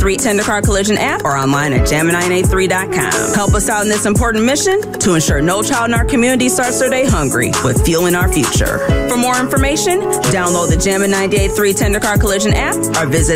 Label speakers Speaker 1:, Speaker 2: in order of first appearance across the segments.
Speaker 1: 3 Tendercar Collision app or online at jam983.com. Help us out in this important mission to ensure no child in our community starts their day hungry with fueling our future. For more information, download the Jammin' 98.3 Tendercar Collision app or visit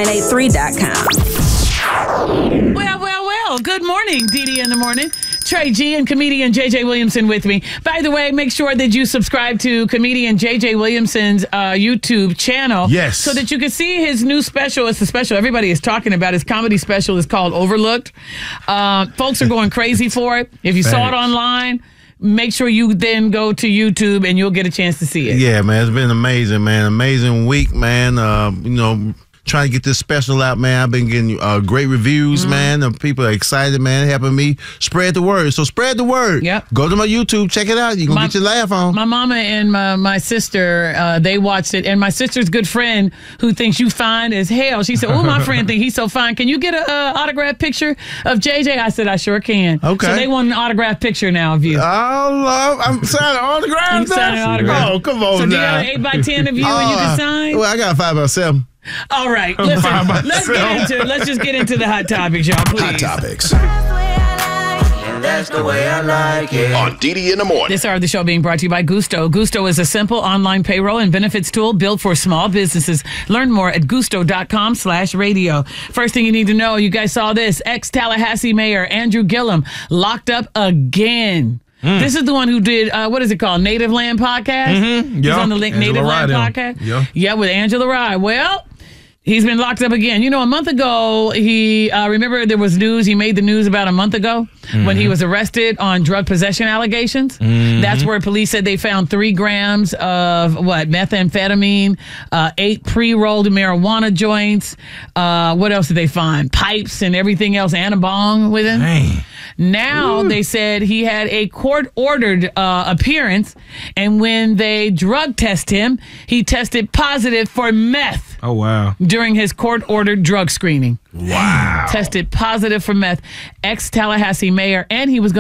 Speaker 1: jam983.com.
Speaker 2: Well. Good morning, Dee in the morning. Trey G and comedian JJ Williamson with me. By the way, make sure that you subscribe to comedian JJ Williamson's YouTube channel.
Speaker 3: Yes.
Speaker 2: So that you can see his new special. It's the special everybody is talking about. His comedy special is called Overlooked. Folks are going crazy for it. If you saw it online, make sure you then go to YouTube and you'll get a chance to see it.
Speaker 3: Yeah, man. It's been amazing, man. Amazing week, man. Trying to get this special out, man. I've been getting great reviews, man. People are excited, man, helping me spread the word. So spread the word.
Speaker 2: Yep.
Speaker 3: Go to my YouTube, check it out. You can get your laugh on.
Speaker 2: My mama and my sister, they watched it. And my sister's good friend who thinks you fine as hell. She said, oh, my friend think he's so fine. Can you get an autographed picture of JJ? I said, I sure can.
Speaker 3: Okay.
Speaker 2: So they want an autographed picture now of you.
Speaker 3: I'm signing autographs.
Speaker 2: You signing autographs.
Speaker 3: Oh, come on
Speaker 2: so do
Speaker 3: now.
Speaker 2: you got an 8x10 of you and you can sign?
Speaker 3: Well, I got a 5x7.
Speaker 2: All right, listen, let's just get into the hot topics, y'all, please.
Speaker 4: Hot topics.
Speaker 5: That's the way I like it.
Speaker 4: On Dee in the morning.
Speaker 2: This hour of the show being brought to you by Gusto. Gusto is a simple online payroll and benefits tool built for small businesses. Learn more at gusto.com/radio. First thing you need to know, you guys saw this. Ex-Tallahassee Mayor Andrew Gillum locked up again. This is the one who did, what is it called? Native Land Podcast?
Speaker 6: Mm-hmm.
Speaker 2: He's on the Native Land Podcast? Yeah, with Angela Rye. Well, he's been locked up again. You know, a month ago, remember there was news, he made the news about a month ago when he was arrested on drug possession allegations. That's where police said they found 3 grams of, methamphetamine, 8 pre-rolled marijuana joints. What else did they find? Pipes and everything else, and a bong with him.
Speaker 6: Dang.
Speaker 2: Now they said he had a court-ordered appearance, and when they drug test him, he tested positive for meth.
Speaker 6: Oh, wow.
Speaker 2: During his court-ordered drug screening.
Speaker 6: Wow.
Speaker 2: Tested positive for meth. Ex-Tallahassee mayor, and he was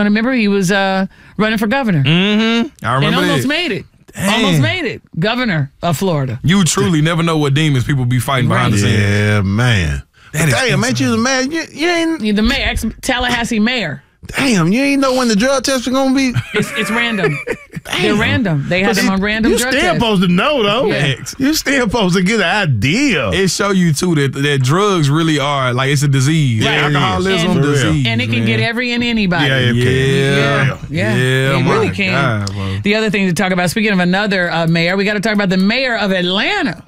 Speaker 2: running for governor.
Speaker 6: Mm-hmm. I remember
Speaker 2: and almost
Speaker 6: that.
Speaker 2: made it.
Speaker 6: Dang.
Speaker 2: Almost made it. Governor of Florida.
Speaker 6: You truly never know what demons people be fighting behind the scenes.
Speaker 3: Yeah, man. Damn, ain't you the mayor? You ain't...
Speaker 2: You're the mayor, ex-Tallahassee mayor.
Speaker 3: Damn, you ain't know when the drug tests are going to be...
Speaker 2: It's random. They're random. They have them on random drug tests.
Speaker 3: You still supposed to know, though.
Speaker 2: Yeah.
Speaker 3: You still supposed to get an idea.
Speaker 6: It show you, too, that drugs really are, like, it's a disease.
Speaker 2: Yeah,
Speaker 6: alcoholism, disease.
Speaker 2: And it can get every and anybody.
Speaker 3: Yeah, it can.
Speaker 2: Yeah, it really can.
Speaker 6: God,
Speaker 2: the other thing to talk about, speaking of another mayor, we got to talk about the mayor of Atlanta.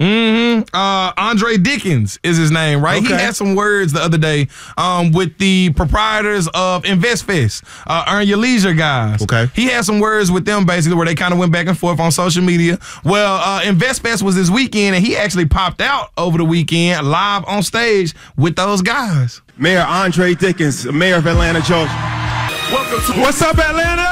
Speaker 6: Andre Dickens is his name, right?
Speaker 3: Okay.
Speaker 6: He had some words the other day with the proprietors of InvestFest, Earn Your Leisure guys.
Speaker 3: Okay.
Speaker 6: He had some words with them, basically, where they kind of went back and forth on social media. Well, InvestFest was this weekend, and he actually popped out over the weekend live on stage with those guys.
Speaker 7: Mayor Andre Dickens, mayor of Atlanta, Georgia. What's up, Atlanta?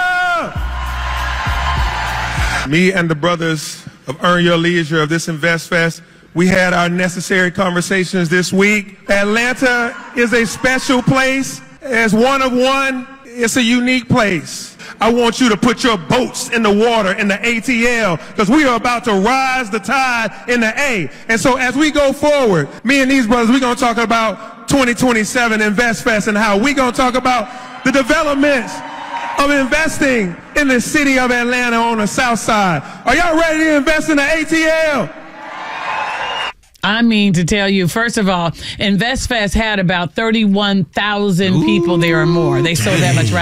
Speaker 7: Me and the brothers of Earn Your Leisure of this InvestFest, we had our necessary conversations this week. Atlanta is a special place. As one of one, it's a unique place. I want you to put your boats in the water in the ATL because we are about to rise the tide in the A. And so as we go forward, me and these brothers, we're going to talk about 2027 InvestFest and how we're going to talk about the developments of investing in the city of Atlanta on the south side. Are y'all ready to invest in the ATL?
Speaker 2: I mean to tell you, first of all, InvestFest had about 31,000 people there or more. They sold that much right